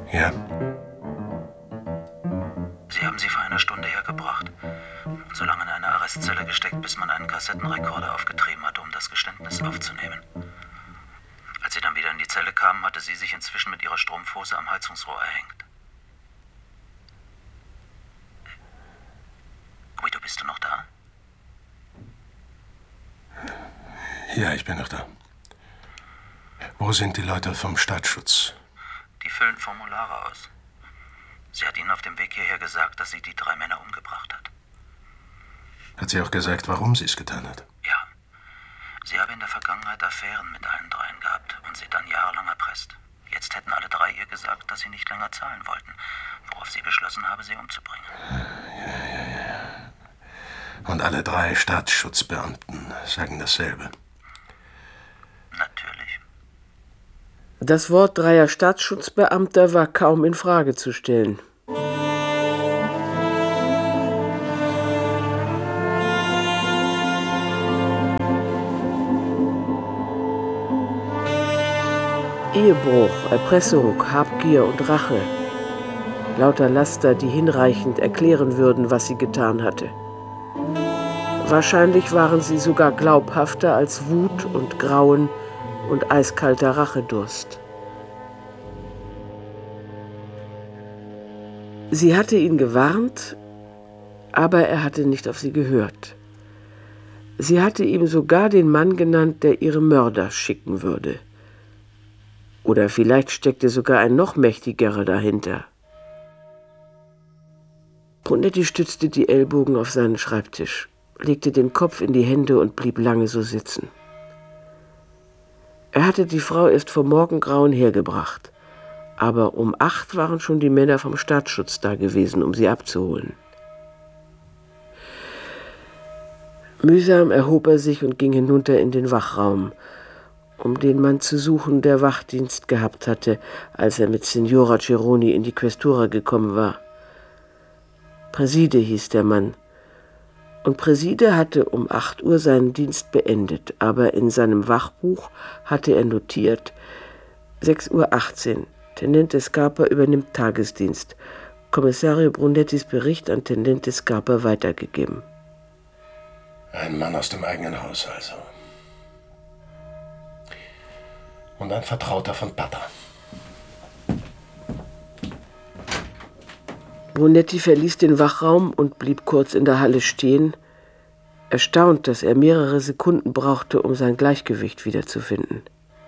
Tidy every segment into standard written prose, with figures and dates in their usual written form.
Ja. Sie haben sie vor einer Stunde hergebracht und so lange in eine Arrestzelle gesteckt, bis man einen Kassettenrekorder aufgetrieben hatte, um das Geständnis aufzunehmen. Als sie dann wieder in die Zelle kamen, hatte sie sich inzwischen mit ihrer Strumpfhose am Heizungsrohr erhängt. Guido, bist du noch da? Ja, ich bin noch da. Wo sind die Leute vom Staatsschutz? Die füllen Formulare aus. Sie hat ihnen auf dem Weg hierher gesagt, dass sie die 3 Männer umgebracht hat. Hat sie auch gesagt, warum sie es getan hat? Ja. Sie habe in der Vergangenheit Affären mit allen 3 gehabt und sie dann jahrelang erpresst. Jetzt hätten alle 3 ihr gesagt, dass sie nicht länger zahlen wollten, worauf sie beschlossen habe, sie umzubringen. Ja. Und alle 3 Staatsschutzbeamten sagen dasselbe. Natürlich. Das Wort 3 Staatsschutzbeamter war kaum in Frage zu stellen. Ehebruch, Erpressung, Habgier und Rache. Lauter Laster, die hinreichend erklären würden, was sie getan hatte. Wahrscheinlich waren sie sogar glaubhafter als Wut und Grauen und eiskalter Rachedurst. Sie hatte ihn gewarnt, aber er hatte nicht auf sie gehört. Sie hatte ihm sogar den Mann genannt, der ihre Mörder schicken würde. Oder vielleicht steckte sogar ein noch mächtigerer dahinter. Brunetti stützte die Ellbogen auf seinen Schreibtisch, legte den Kopf in die Hände und blieb lange so sitzen. Er hatte die Frau erst vor Morgengrauen hergebracht, aber um 8 waren schon die Männer vom Staatsschutz da gewesen, um sie abzuholen. Mühsam erhob er sich und ging hinunter in den Wachraum, um den Mann zu suchen, der Wachdienst gehabt hatte, als er mit Signora Ceroni in die Questura gekommen war. Preside hieß der Mann. Und Preside hatte um 8 Uhr seinen Dienst beendet, aber in seinem Wachbuch hatte er notiert: 6:18 Uhr, Tenente Scarpa übernimmt Tagesdienst. Kommissario Brunettis Bericht an Tenente Scarpa weitergegeben. Ein Mann aus dem eigenen Haus also. Und ein Vertrauter von Pata. Brunetti verließ den Wachraum und blieb kurz in der Halle stehen, erstaunt, dass er mehrere Sekunden brauchte, um sein Gleichgewicht wiederzufinden.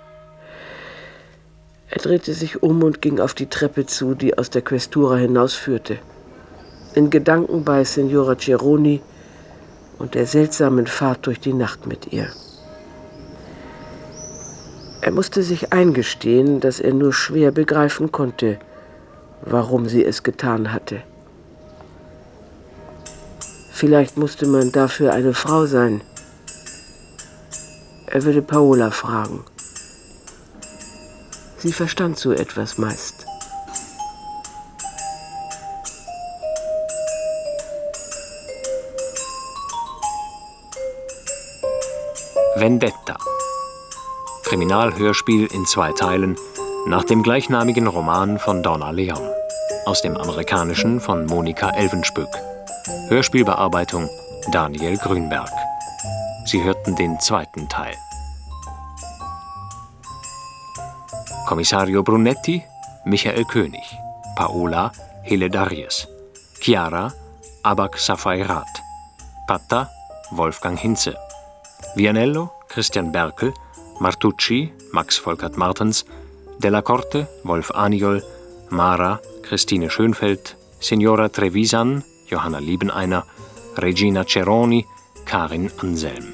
Er drehte sich um und ging auf die Treppe zu, die aus der Questura hinausführte. In Gedanken bei Signora Ceroni und der seltsamen Fahrt durch die Nacht mit ihr. Er musste sich eingestehen, dass er nur schwer begreifen konnte, warum sie es getan hatte. Vielleicht musste man dafür eine Frau sein. Er würde Paola fragen. Sie verstand so etwas meist. Vendetta. Kriminalhörspiel in 2 Teilen nach dem gleichnamigen Roman von Donna Leon. Aus dem Amerikanischen von Monika Elvenspöck. Hörspielbearbeitung Daniel Grünberg. Sie hörten den 2. Teil. Kommissario Brunetti, Michael König. Paola, Hille Darius. Chiara, Abak Safairat. Pata, Wolfgang Hinze. Vianello, Christian Berkel. Martucci, Max Volkert Martens. Della Corte, Wolf Aniol. Mara, Christine Schönfeld. Signora Trevisan, Johanna Liebeneiner. Regina Ceroni, Karin Anselm.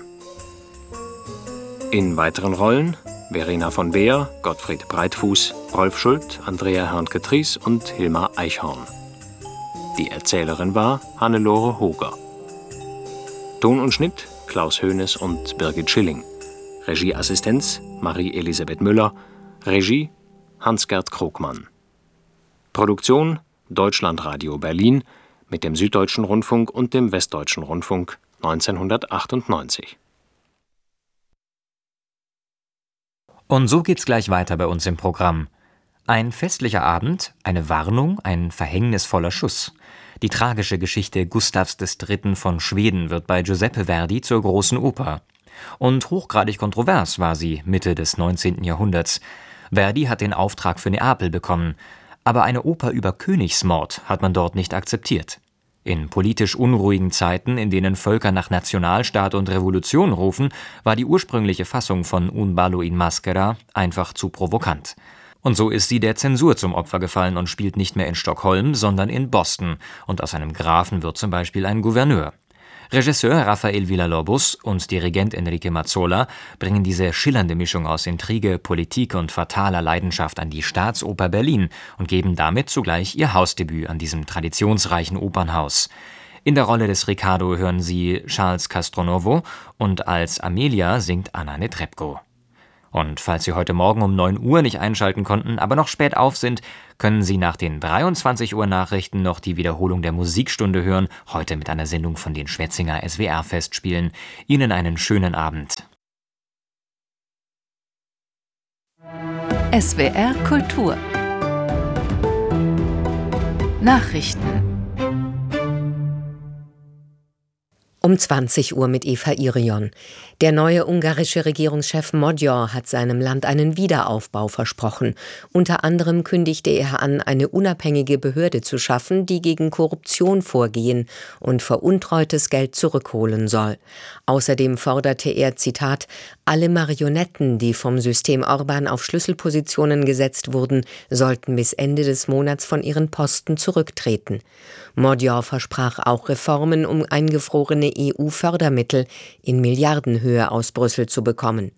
In weiteren Rollen Verena von Beer, Gottfried Breitfuß, Rolf Schult, Andrea Hörnke-Tries und Hilmar Eichhorn. Die Erzählerin war Hannelore Hoger. Ton und Schnitt Klaus Hoeneß und Birgit Schilling. Regieassistenz Marie-Elisabeth Müller. Regie Hans-Gerd Krogmann. Produktion Deutschlandradio Berlin mit dem Süddeutschen Rundfunk und dem Westdeutschen Rundfunk 1998. Und so geht's gleich weiter bei uns im Programm. Ein festlicher Abend, eine Warnung, ein verhängnisvoller Schuss. Die tragische Geschichte Gustavs III. Von Schweden wird bei Giuseppe Verdi zur großen Oper. Und hochgradig kontrovers war sie Mitte des 19. Jahrhunderts. Verdi hat den Auftrag für Neapel bekommen. Aber eine Oper über Königsmord hat man dort nicht akzeptiert. In politisch unruhigen Zeiten, in denen Völker nach Nationalstaat und Revolution rufen, war die ursprüngliche Fassung von Un ballo in maschera einfach zu provokant. Und so ist sie der Zensur zum Opfer gefallen und spielt nicht mehr in Stockholm, sondern in Boston. Und aus einem Grafen wird zum Beispiel ein Gouverneur. Regisseur Rafael Villalobos und Dirigent Enrique Mazzola bringen diese schillernde Mischung aus Intrige, Politik und fataler Leidenschaft an die Staatsoper Berlin und geben damit zugleich ihr Hausdebüt an diesem traditionsreichen Opernhaus. In der Rolle des Riccardo hören Sie Charles Castronovo und als Amelia singt Anna Netrebko. Und falls Sie heute Morgen um 9 Uhr nicht einschalten konnten, aber noch spät auf sind, können Sie nach den 23 Uhr Nachrichten noch die Wiederholung der Musikstunde hören, heute mit einer Sendung von den Schwetzinger SWR-Festspielen. Ihnen einen schönen Abend. SWR Kultur Nachrichten Um 20 Uhr mit Eva Irion. Der neue ungarische Regierungschef Magyar hat seinem Land einen Wiederaufbau versprochen. Unter anderem kündigte er an, eine unabhängige Behörde zu schaffen, die gegen Korruption vorgehen und veruntreutes Geld zurückholen soll. Außerdem forderte er, Zitat, alle Marionetten, die vom System Orbán auf Schlüsselpositionen gesetzt wurden, sollten bis Ende des Monats von ihren Posten zurücktreten. Magyar versprach auch Reformen, um eingefrorene EU-Fördermittel in Milliardenhöhe aus Brüssel zu bekommen.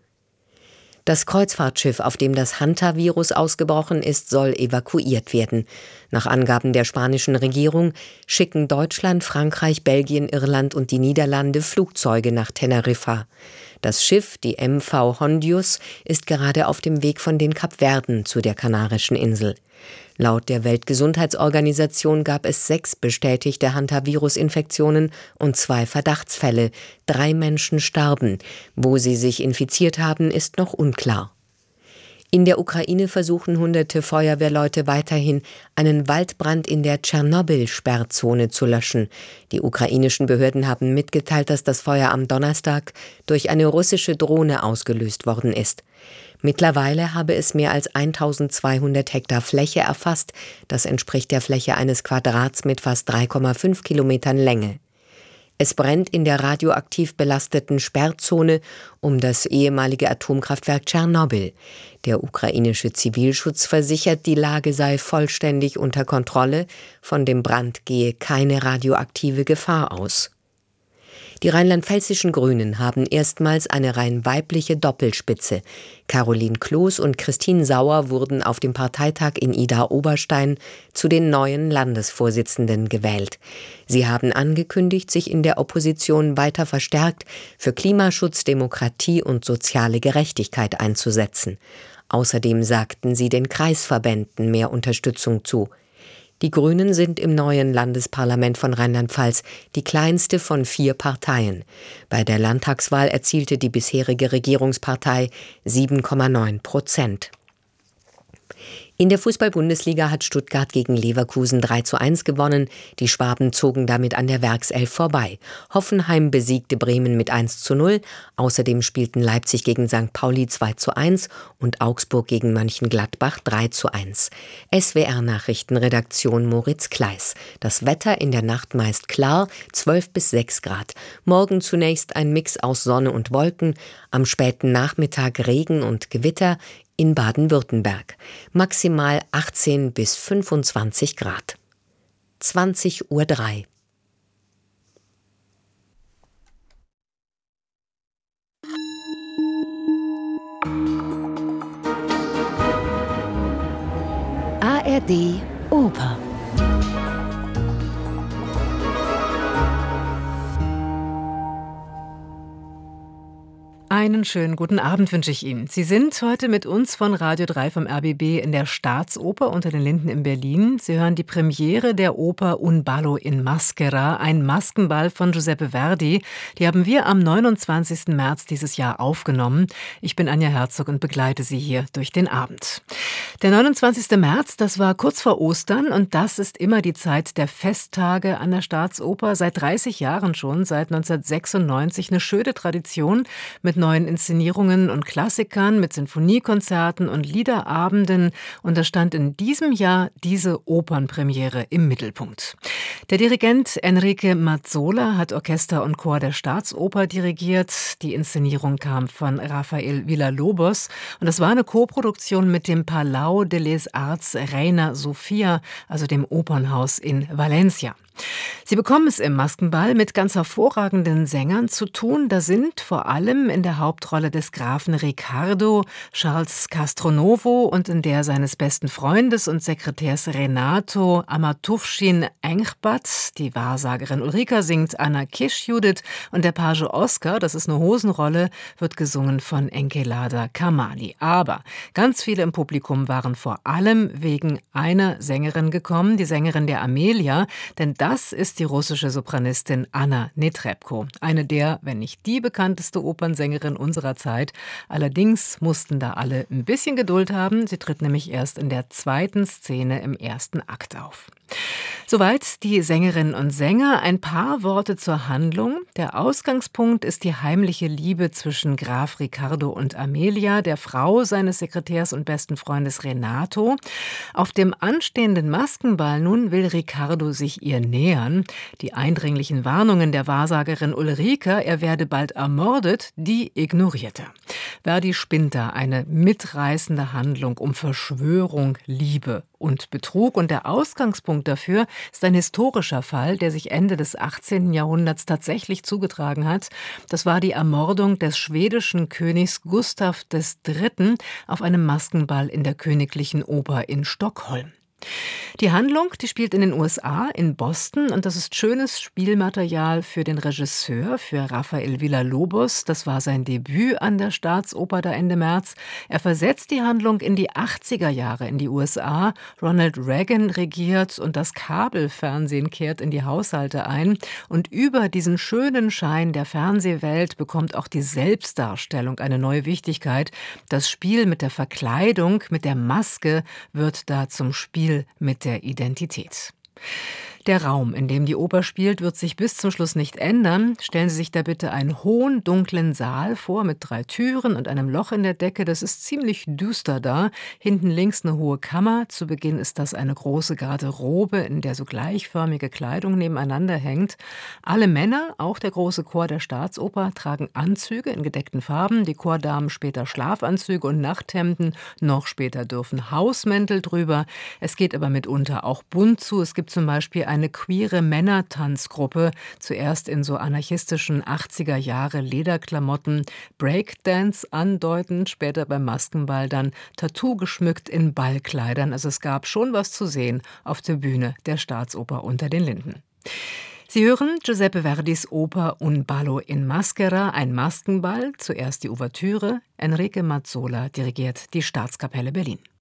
Das Kreuzfahrtschiff, auf dem das Hantavirus ausgebrochen ist, soll evakuiert werden. Nach Angaben der spanischen Regierung schicken Deutschland, Frankreich, Belgien, Irland und die Niederlande Flugzeuge nach Teneriffa. Das Schiff, die MV Hondius, ist gerade auf dem Weg von den Kapverden zu der kanarischen Insel. Laut der Weltgesundheitsorganisation gab es 6 bestätigte Hantavirus-Infektionen und 2 Verdachtsfälle. 3 Menschen starben. Wo sie sich infiziert haben, ist noch unklar. In der Ukraine versuchen hunderte Feuerwehrleute weiterhin, einen Waldbrand in der Tschernobyl-Sperrzone zu löschen. Die ukrainischen Behörden haben mitgeteilt, dass das Feuer am Donnerstag durch eine russische Drohne ausgelöst worden ist. Mittlerweile habe es mehr als 1200 Hektar Fläche erfasst. Das entspricht der Fläche eines Quadrats mit fast 3,5 Kilometern Länge. Es brennt in der radioaktiv belasteten Sperrzone um das ehemalige Atomkraftwerk Tschernobyl. Der ukrainische Zivilschutz versichert, die Lage sei vollständig unter Kontrolle. Von dem Brand gehe keine radioaktive Gefahr aus. Die rheinland-pfälzischen Grünen haben erstmals eine rein weibliche Doppelspitze. Caroline Kloos und Christine Sauer wurden auf dem Parteitag in Idar-Oberstein zu den neuen Landesvorsitzenden gewählt. Sie haben angekündigt, sich in der Opposition weiter verstärkt für Klimaschutz, Demokratie und soziale Gerechtigkeit einzusetzen. Außerdem sagten sie den Kreisverbänden mehr Unterstützung zu. Die Grünen sind im neuen Landesparlament von Rheinland-Pfalz die kleinste von 4 Parteien. Bei der Landtagswahl erzielte die bisherige Regierungspartei 7,9%. In der Fußball-Bundesliga hat Stuttgart gegen Leverkusen 3:1 gewonnen. Die Schwaben zogen damit an der Werkself vorbei. Hoffenheim besiegte Bremen mit 1:0. Außerdem spielten Leipzig gegen St. Pauli 2:1 und Augsburg gegen Mönchengladbach 3:1. SWR-Nachrichtenredaktion Moritz Kleis. Das Wetter in der Nacht meist klar, 12 bis 6 Grad. Morgen zunächst ein Mix aus Sonne und Wolken. Am späten Nachmittag Regen und Gewitter. In Baden-Württemberg. Maximal 18 bis 25 Grad. 20:03 Uhr. ARD Oper. Einen schönen guten Abend wünsche ich Ihnen. Sie sind heute mit uns von Radio 3 vom RBB in der Staatsoper unter den Linden in Berlin. Sie hören die Premiere der Oper Un ballo in maschera, ein Maskenball von Giuseppe Verdi. Die haben wir am 29. März dieses Jahr aufgenommen. Ich bin Anja Herzog und begleite Sie hier durch den Abend. Der 29. März, das war kurz vor Ostern und das ist immer die Zeit der Festtage an der Staatsoper. Seit 30 Jahren schon, seit 1996, eine schöne Tradition mit neuen Inszenierungen und Klassikern, mit Sinfoniekonzerten und Liederabenden. Und da stand in diesem Jahr diese Opernpremiere im Mittelpunkt. Der Dirigent Enrique Mazzola hat Orchester und Chor der Staatsoper dirigiert. Die Inszenierung kam von Rafael Villalobos. Und das war eine Koproduktion mit dem Palau de les Arts Reina Sofia, also dem Opernhaus in Valencia. Sie bekommen es im Maskenball mit ganz hervorragenden Sängern zu tun. Da sind vor allem in der Hauptrolle des Grafen Riccardo Charles Castronovo und in der seines besten Freundes und Sekretärs Renato Amatufshin Enchbat. Die Wahrsagerin Ulrika singt Anna Kisch Judith und der Page Oscar, das ist eine Hosenrolle, wird gesungen von Enkelada Kamali. Aber ganz viele im Publikum waren vor allem wegen einer Sängerin gekommen, die Sängerin der Amelia, denn das ist die russische Sopranistin Anna Netrebko. Eine der, wenn nicht die bekannteste Opernsängerin unserer Zeit. Allerdings mussten da alle ein bisschen Geduld haben. Sie tritt nämlich erst in der zweiten Szene im ersten Akt auf. Soweit die Sängerinnen und Sänger. Ein paar Worte zur Handlung. Der Ausgangspunkt ist die heimliche Liebe zwischen Graf Riccardo und Amelia, der Frau seines Sekretärs und besten Freundes Renato. Auf dem anstehenden Maskenball nun will Riccardo sich ihr nähern. Die eindringlichen Warnungen der Wahrsagerin Ulrika, er werde bald ermordet, die ignoriert er. Verdi spinnt da eine mitreißende Handlung um Verschwörung, Liebe und Betrug. Und der Ausgangspunkt dafür ist ein historischer Fall, der sich Ende des 18. Jahrhunderts tatsächlich zugetragen hat. Das war die Ermordung des schwedischen Königs Gustav III. Auf einem Maskenball in der Königlichen Oper in Stockholm. Die Handlung, die spielt in den USA, in Boston, und das ist schönes Spielmaterial für den Regisseur, für Rafael Villalobos. Das war sein Debüt an der Staatsoper da Ende März. Er versetzt die Handlung in die 80er Jahre in die USA. Ronald Reagan regiert und das Kabelfernsehen kehrt in die Haushalte ein. Und über diesen schönen Schein der Fernsehwelt bekommt auch die Selbstdarstellung eine neue Wichtigkeit. Das Spiel mit der Verkleidung, mit der Maske wird da zum Spiel mit der Identität. Der Raum, in dem die Oper spielt, wird sich bis zum Schluss nicht ändern. Stellen Sie sich da bitte einen hohen, dunklen Saal vor mit 3 Türen und einem Loch in der Decke. Das ist ziemlich düster da. Hinten links eine hohe Kammer. Zu Beginn ist das eine große Garderobe, in der so gleichförmige Kleidung nebeneinander hängt. Alle Männer, auch der große Chor der Staatsoper, tragen Anzüge in gedeckten Farben. Die Chordamen später Schlafanzüge und Nachthemden. Noch später dürfen Hausmäntel drüber. Es geht aber mitunter auch bunt zu. Es gibt zum Beispiel eine queere Männertanzgruppe, zuerst in so anarchistischen 80er Jahre Lederklamotten, Breakdance andeutend, später beim Maskenball dann Tattoo geschmückt in Ballkleidern. Also es gab schon was zu sehen auf der Bühne der Staatsoper unter den Linden. Sie hören Giuseppe Verdis Oper Un ballo in maschera, ein Maskenball, zuerst die Ouvertüre. Enrique Mazzola dirigiert die Staatskapelle Berlin.